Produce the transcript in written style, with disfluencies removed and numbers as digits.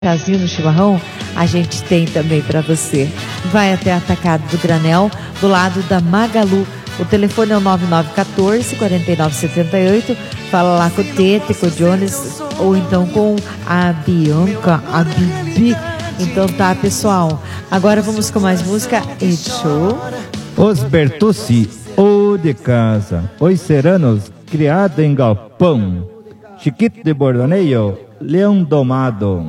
casinho no chimarrão, a gente tem também para você. Vai até Atacado do Granel, do lado da Magalu. O telefone é o 9914-4978. Fala lá com o Tete, com o Jones, ou então com a Bianca, a Bibi. Então tá, pessoal. Agora vamos com mais música. E show. Os Bertucci, ou de casa. Os Seranos, criado em galpão. Chiquito de Bordoneio, Leão Domado.